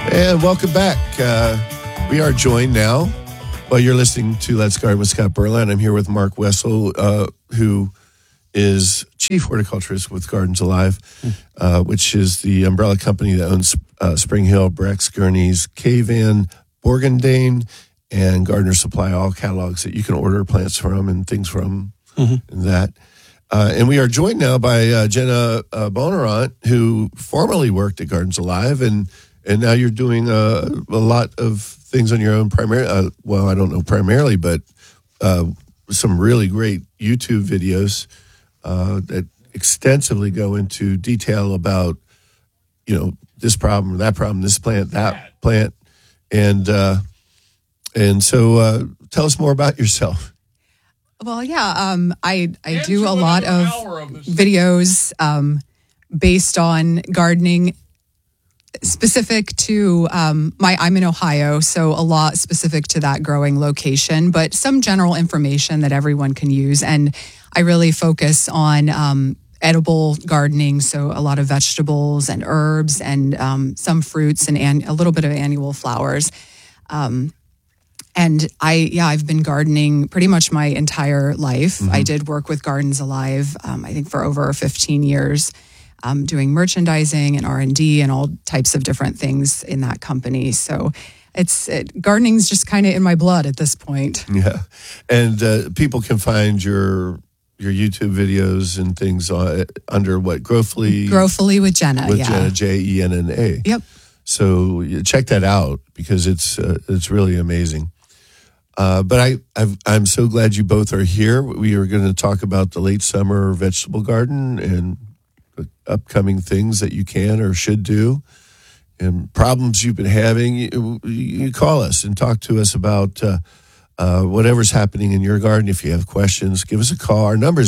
And welcome back. We are joined now. Well, you're listening to Let's Garden with Scott Berlin. I'm here with Mark Wessel, who is chief horticulturist with Gardens Alive, which is the umbrella company that owns Spring Hill, Brex, Gurney's, K-Van, Borgendane, and Gardener Supply, all catalogs that you can order plants from and things from and that. And we are joined now by Jenna Bonerant, who formerly worked at Gardens Alive, and now you're doing a lot of things on your own, primarily. Well, I don't know primarily, but some really great YouTube videos that extensively go into detail about, this problem, that problem, this plant, that plant, and so tell us more about yourself. Well, yeah, I do a lot of videos based on gardening. Specific to I'm in Ohio, so a lot specific to that growing location, but some general information that everyone can use. And I really focus on edible gardening, so a lot of vegetables and herbs and some fruits and a little bit of annual flowers. And I've been gardening pretty much my entire life. I did work with Gardens Alive, I think for over 15 years. Doing merchandising and R&D and all types of different things in that company. So gardening's just kind of in my blood at this point. Yeah. And people can find your YouTube videos and things under what? Growfully? Growfully with Jenna, with Jenna, Jenna. Yep. So check that out because it's really amazing. But I'm so glad you both are here. We are going to talk about the late summer vegetable garden and upcoming things that you can or should do and problems you've been having. You call us and talk to us about whatever's happening in your garden. If you have questions, give us a call. Our number is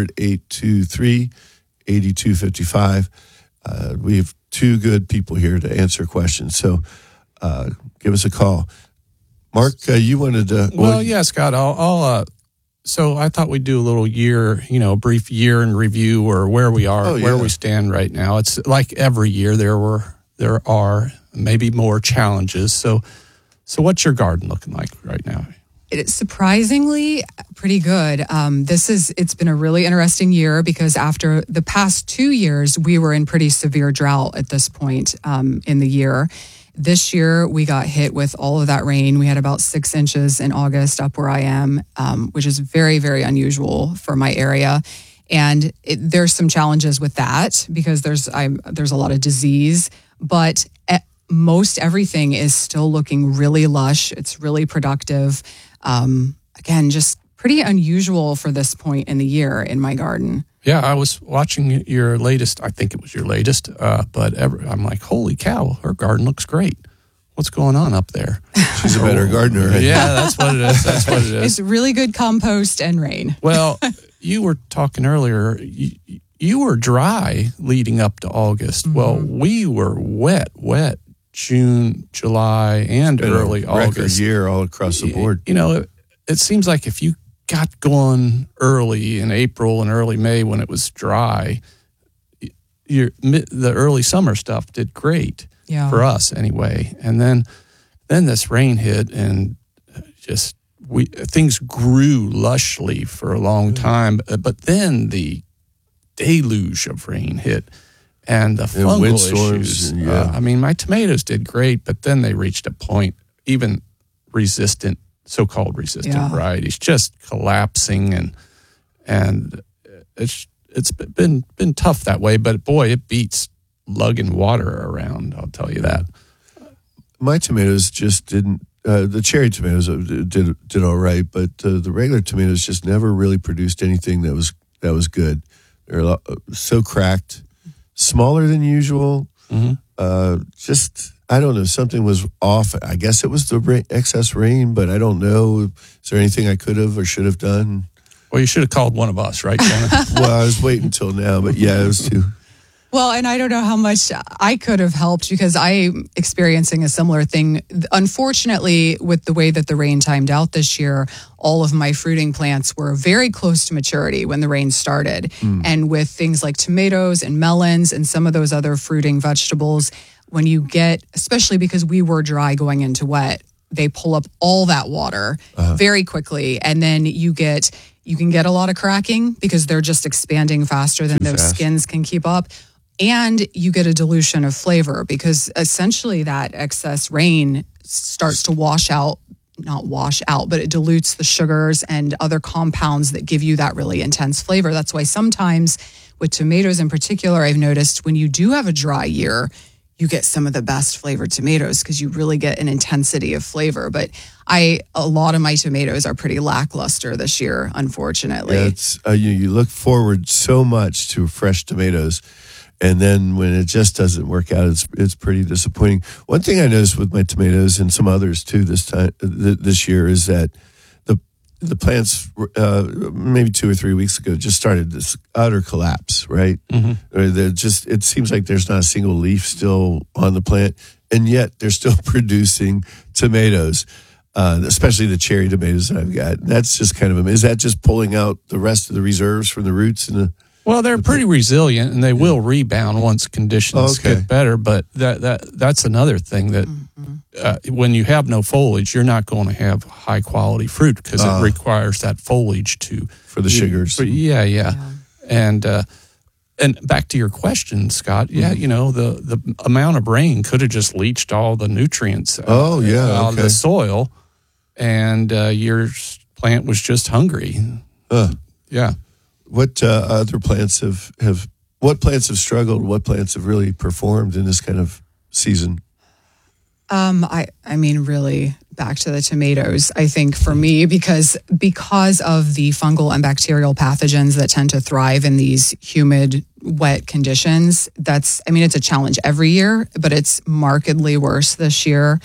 800-823-8255. We have two good people here to answer questions. So give us a call. Mark, you wanted to... Well, yeah, Scott, I'll so I thought we'd do a little brief year in review or where we are, where we stand right now. It's like every year there are maybe more challenges. So what's your garden looking like right now? It's surprisingly pretty good. It's been a really interesting year because after the past 2 years, we were in pretty severe drought at this point in the year. This year, we got hit with all of that rain. We had about 6 inches in August up where I am, which is very, very unusual for my area. And there's some challenges with that because there's a lot of disease, but most everything is still looking really lush. It's really productive. Again, just pretty unusual for this point in the year in my garden. Yeah, I was watching your latest, I think it was your latest, I'm like, holy cow, her garden looks great. What's going on up there? She's a better gardener. Right? Yeah, that's what it is. It's really good compost and rain. Well, you were talking earlier, you were dry leading up to August. Mm-hmm. Well, we were wet June, July, and early August. Record year all across the board. It seems like if you got going early in April and early May when it was dry, the early summer stuff did great for us anyway. And then this rain hit and things grew lushly for a long time. But then the deluge of rain hit and the fungal issues. My tomatoes did great, but then they reached a point, even so-called resistant varieties just collapsing and it's been tough that way, but boy, it beats lugging water around, I'll tell you that. My tomatoes just didn't the cherry tomatoes did all right, but the regular tomatoes just never really produced anything that was good. They're so cracked, smaller than usual. I don't know, something was off. I guess it was the excess rain, but I don't know. Is there anything I could have or should have done? Well, you should have called one of us, right, Jenna? Well, I was waiting until now, but yeah, it was too. Well, and I don't know how much I could have helped because I'm experiencing a similar thing. Unfortunately, with the way that the rain timed out this year, all of my fruiting plants were very close to maturity when the rain started. And with things like tomatoes and melons and some of those other fruiting vegetables, when you get, especially because we were dry going into wet, they pull up all that water very quickly. And then you can get a lot of cracking because they're just expanding faster than those skins can keep up. And you get a dilution of flavor because essentially that excess rain starts to not wash out, but it dilutes the sugars and other compounds that give you that really intense flavor. That's why sometimes with tomatoes in particular, I've noticed when you do have a dry year, you get some of the best flavored tomatoes because you really get an intensity of flavor. But a lot of my tomatoes are pretty lackluster this year, unfortunately. Yeah, it's, you look forward so much to fresh tomatoes, and then when it just doesn't work out, it's pretty disappointing. One thing I noticed with my tomatoes and some others too this year is that the plants maybe 2 or 3 weeks ago just started this utter collapse, right? Mm-hmm. It seems like there's not a single leaf still on the plant, and yet they're still producing tomatoes, especially the cherry tomatoes that I've got. That's just kind of, is that just pulling out the rest of the reserves from the roots? Well, they're pretty resilient, and they will rebound once conditions get better. But that's another thing that when you have no foliage, you're not going to have high quality fruit because it requires that foliage for the sugars. Yeah. And back to your question, Scott. Yeah, the amount of rain could have just leached all the nutrients out of the soil, and your plant was just hungry. Yeah. What other plants what plants have struggled? What plants have really performed in this kind of season? I mean, really back to the tomatoes, I think for me, because of the fungal and bacterial pathogens that tend to thrive in these humid, wet conditions, it's a challenge every year, but it's markedly worse this year.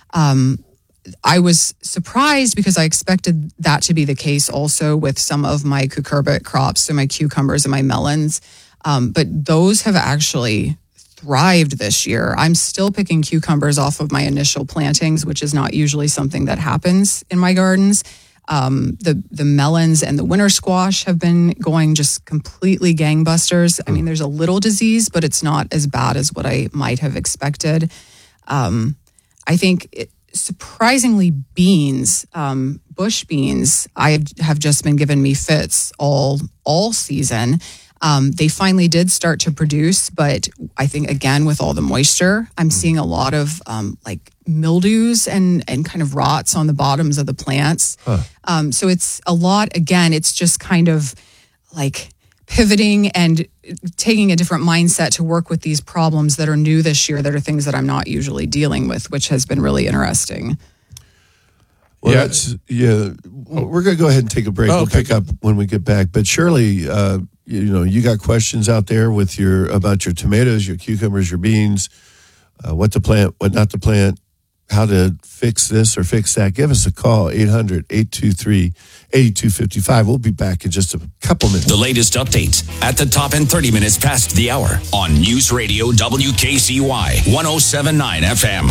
I was surprised because I expected that to be the case also with some of my cucurbit crops, so my cucumbers and my melons. But those have actually thrived this year. I'm still picking cucumbers off of my initial plantings, which is not usually something that happens in my gardens. The melons and the winter squash have been going just completely gangbusters. I mean, there's a little disease, but it's not as bad as what I might have expected. I think surprisingly, beans, bush beans, have just been giving me fits all season. They finally did start to produce, but I think again with all the moisture, I'm seeing a lot of mildews and kind of rots on the bottoms of the plants. So it's a lot. Again, it's just kind of like pivoting and taking a different mindset to work with these problems that are new this year, that are things that I'm not usually dealing with, which has been really interesting. Well, we're going to go ahead and take a break. We'll pick up when we get back. But Shirley, you got questions out there about your tomatoes, your cucumbers, your beans, what to plant, what not to plant, how to fix this or fix that. Give us a call, 800-823-8255. We'll be back in just a couple minutes. The latest updates at the top and 30 minutes past the hour on News Radio WKCY 107.9 FM.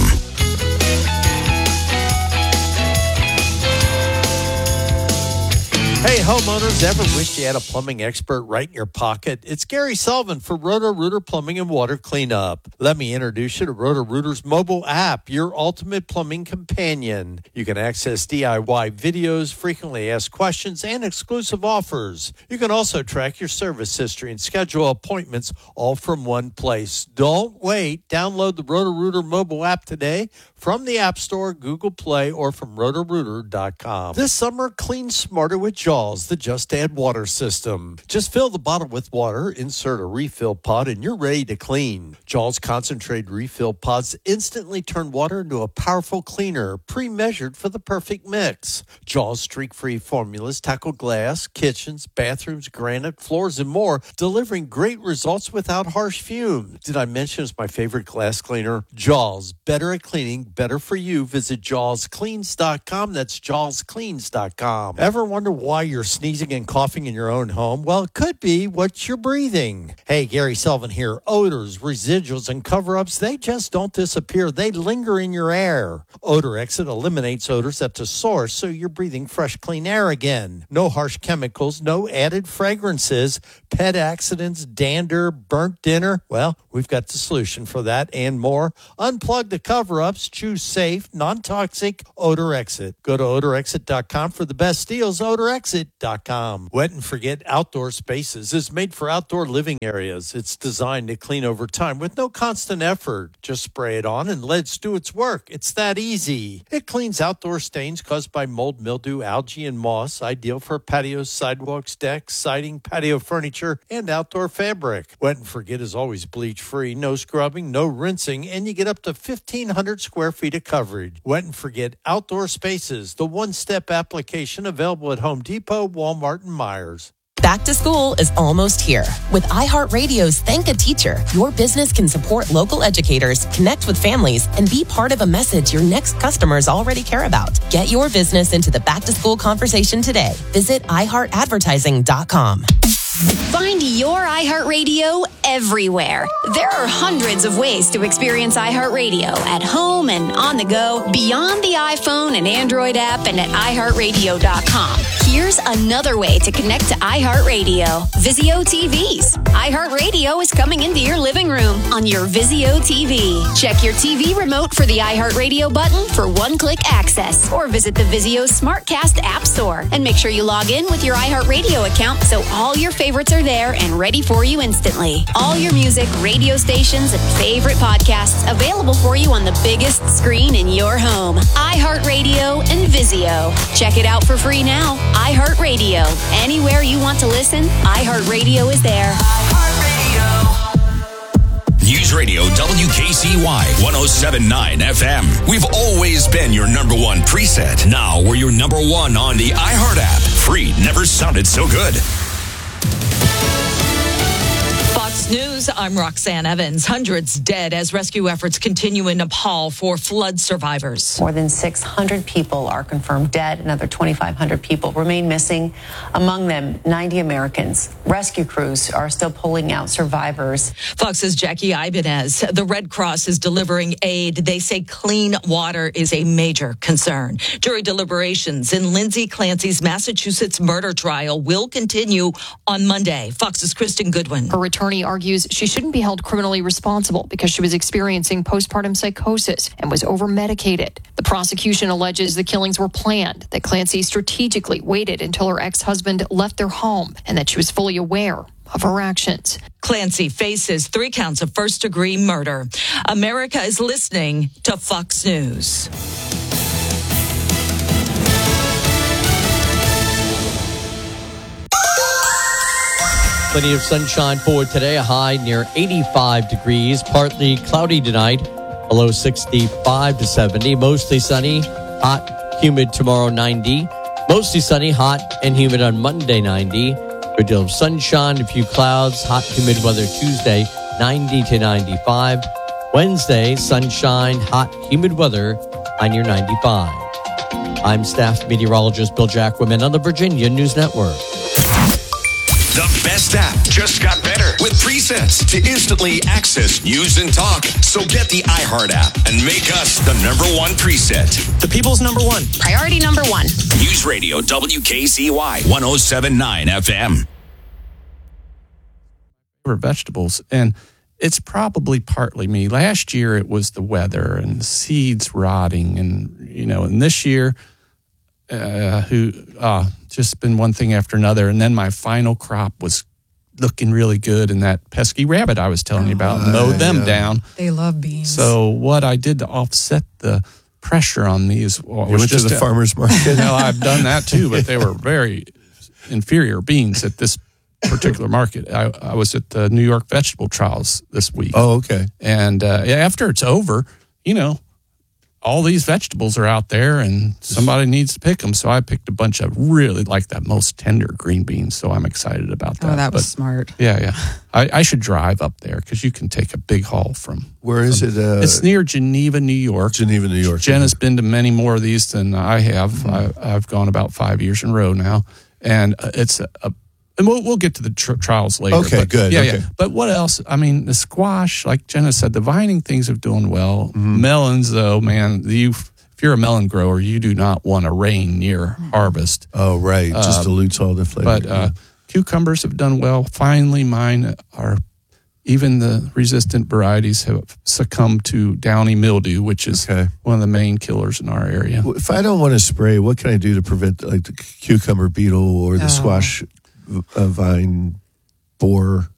Hey, homeowners, ever wished you had a plumbing expert right in your pocket? It's Gary Sullivan for Roto-Rooter Plumbing and Water Cleanup. Let me introduce you to Roto-Rooter's mobile app, your ultimate plumbing companion. You can access DIY videos, frequently asked questions, and exclusive offers. You can also track your service history and schedule appointments all from one place. Don't wait. Download the Roto-Rooter mobile app today from the App Store, Google Play, or from rotorooter.com. This summer, clean smarter with Jaws, the Just Add Water system. Just fill the bottle with water, insert a refill pod, and you're ready to clean. Jaws concentrated refill pods instantly turn water into a powerful cleaner, pre-measured for the perfect mix. Jaws streak-free formulas tackle glass, kitchens, bathrooms, granite, floors, and more, delivering great results without harsh fumes. Did I mention it's my favorite glass cleaner? Jaws, better at cleaning, better for you. Visit jawscleans.com. That's jawscleans.com. Ever wonder why you're sneezing and coughing in your own home? Well, it could be what you're breathing. Hey, Gary Sullivan here. Odors, residuals, and cover-ups, they just don't disappear. They linger in your air. Odor Exit eliminates odors at the source, so you're breathing fresh, clean air again. No harsh chemicals, no added fragrances, pet accidents, dander, burnt dinner. Well, We've got the solution for that and more. Unplug the cover-ups. Choose safe, non-toxic Odor Exit. Go to odorexit.com for the best deals. Odorexit.com. Wet and Forget Outdoor Spaces is made for outdoor living areas. It's designed to clean over time with no constant effort. Just spray it on and let it do its work. It's that easy. It cleans outdoor stains caused by mold, mildew, algae, and moss. Ideal for patios, sidewalks, decks, siding, patio furniture, and outdoor fabric. Wet and Forget is always bleach-free, no scrubbing, no rinsing, and you get up to 1,500 square feet of coverage. Wet and Forget Outdoor Spaces, the one-step application available at Home Depot, Walmart, and Meijer. Back to school is almost here. With iHeartRadio's Thank a Teacher, your business can support local educators, connect with families, and be part of a message your next customers already care about. Get your business into the back-to-school conversation today. Visit iHeartAdvertising.com. Find your iHeartRadio everywhere. There are hundreds of ways to experience iHeartRadio at home and on the go, beyond the iPhone and Android app and at iHeartRadio.com. Here's another way to connect to iHeartRadio. Vizio TVs. iHeartRadio is coming into your living room on your Vizio TV. Check your TV remote for the iHeartRadio button for one-click access, or visit the Vizio SmartCast app store and make sure you log in with your iHeartRadio account so all your favorites are there and ready for you instantly. All your music, radio stations, and favorite podcasts available for you on the biggest screen in your home. iHeartRadio and Vizio. Check it out for free now. iHeartRadio. Anywhere you want to listen, iHeartRadio is there. News Radio WKCY 107.9 FM. We've always been your number one preset. Now we're your number one on the iHeart app. Free never sounded so good. Fox News, I'm Roxanne Evans. Hundreds dead as rescue efforts continue in Nepal for flood survivors. More than 600 people are confirmed dead. Another 2,500 people remain missing. Among them, 90 Americans. Rescue crews are still pulling out survivors. Fox's Jackie Ibanez. The Red Cross is delivering aid. They say clean water is a major concern. Jury deliberations in Lindsay Clancy's Massachusetts murder trial will continue on Monday. Fox's Kristen Goodwin. Her attorney argues she shouldn't be held criminally responsible because she was experiencing postpartum psychosis and was over-medicated. The prosecution alleges the killings were planned, that Clancy strategically waited until her ex-husband left their home, and that she was fully aware of her actions. Clancy faces 3 counts of first-degree murder. America is listening to Fox News. Plenty of sunshine for today, a high near 85 degrees, partly cloudy tonight, a low 65 to 70, mostly sunny, hot, humid tomorrow 90, mostly sunny, hot and humid on Monday 90, good deal of sunshine, a few clouds, hot, humid weather Tuesday 90 to 95, Wednesday sunshine, hot, humid weather, high near 95. I'm staff meteorologist Bill Jacquemin on the Virginia News Network. The best app just got better with presets to instantly access news and talk. So get the iHeart app and make us the number one preset. The people's number one. Priority number one. News Radio WKCY 107.9 FM. For vegetables, and it's probably partly me. Last year it was the weather and the seeds rotting, and this year, just been one thing after another. And then my final crop was looking really good, and that pesky rabbit I was telling you about mowed them down. They love beans. So what I did to offset the pressure on these was you went to the farmer's market. I've done that too, but they were very inferior beans at this particular market. I was at the New York vegetable trials this week. Oh, okay. And after it's over, all these vegetables are out there and somebody needs to pick them. So I picked a bunch of really like that most tender green beans. So I'm excited about that. Oh, that was smart. Yeah. I should drive up there because you can take a big haul from. Where is it? It's near Geneva, New York. Geneva, New York. Jen has been to many more of these than I have. Mm-hmm. I've gone about 5 years in a row now. And it's and we'll get to the trials later. Okay, but, good. Yeah, okay. yeah. But what else? I mean, the squash, like Jenna said, the vining things are doing well. Mm-hmm. Melons, though, man, if you're a melon grower, you do not want a rain near harvest. Oh, right. Just dilutes all the flavor. But cucumbers have done well. Finally, mine are, even the resistant varieties have succumbed to downy mildew, which is one of the main killers in our area. If I don't want to spray, what can I do to prevent like the cucumber beetle or the squash vine borer?